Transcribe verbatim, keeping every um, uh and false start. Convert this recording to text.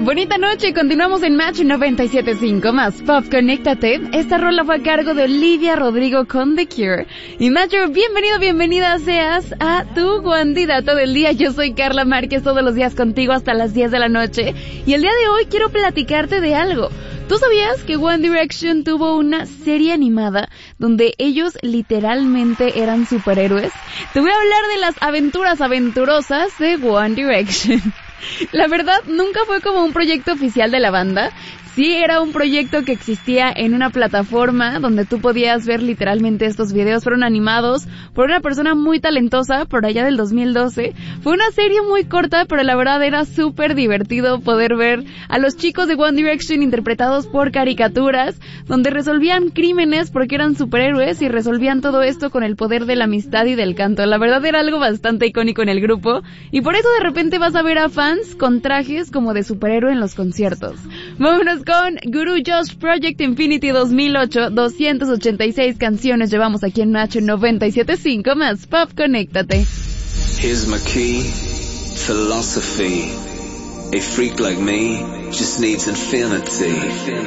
Bonita noche, continuamos en Match noventa y siete punto cinco más Pop, conéctate. Esta rola fue a cargo de Olivia Rodrigo con The Cure. Y Matcher, bienvenido, bienvenida seas a tu candidato del día. Yo soy Carla Márquez, todos los días contigo hasta las diez de la noche. Y el día de hoy quiero platicarte de algo. ¿Tú sabías que One Direction tuvo una serie animada donde ellos literalmente eran superhéroes? Te voy a hablar de las aventuras aventurosas de One Direction. La verdad, nunca fue como un proyecto oficial de la banda. Sí, era un proyecto que existía en una plataforma donde tú podías ver literalmente estos videos. Fueron animados por una persona muy talentosa por allá del dos mil doce. Fue una serie muy corta, pero la verdad era súper divertido poder ver a los chicos de One Direction interpretados por caricaturas, donde resolvían crímenes porque eran superhéroes y resolvían todo esto con el poder de la amistad y del canto. La verdad era algo bastante icónico en el grupo y por eso de repente vas a ver a fans con trajes como de superhéroe en los conciertos. Vámonos con Guru Josh Project Infinity dos mil ocho, doscientas ochenta y seis canciones llevamos aquí en Match noventa y siete punto cinco más Pop, conéctate. Here's my key, philosophy. A freak like me just needs infinity.